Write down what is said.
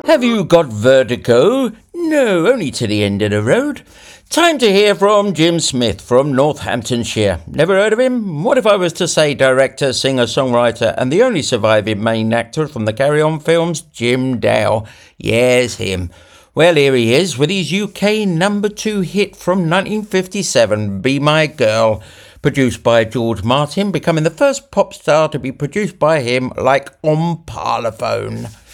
Have you got vertigo? No, only to the end of the road. Time to hear from Jim Smith from Northamptonshire. Never heard of him? What if I was to say director, singer, songwriter, and the only surviving main actor from the Carry On films, Jim Dow? Yes, him. Well, here he is with his UK number 2 hit from 1957, Be My Girl, produced by George Martin, becoming the first pop star to be produced by him like on Parlophone.